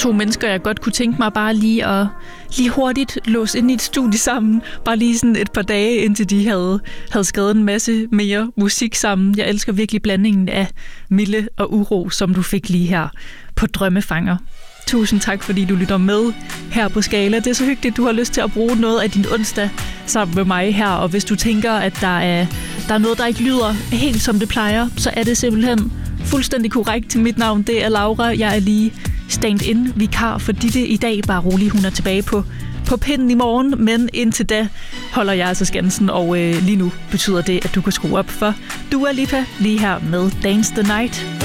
to mennesker, jeg godt kunne tænke mig bare lige hurtigt låse ind i et studie sammen. Bare lige sådan et par dage, indtil de havde skrevet en masse mere musik sammen. Jeg elsker virkelig blandingen af milde og uro, som du fik lige her på Drømmefanger. Tusind tak, fordi du lytter med her på Skala. Det er så hyggeligt, du har lyst til at bruge noget af din onsdag sammen med mig her. Og hvis du tænker, at der er noget, der ikke lyder helt som det plejer, så er det simpelthen fuldstændig korrekt. Mit navn, det er Laura. Jeg er lige stand-in vikar for Ditte i dag. Bare rolig, hun er tilbage på pinden i morgen. Men indtil da holder jeg altså skansen, og lige nu betyder det, at du kan skrue op for Dua Lipa lige her med Dance the Night.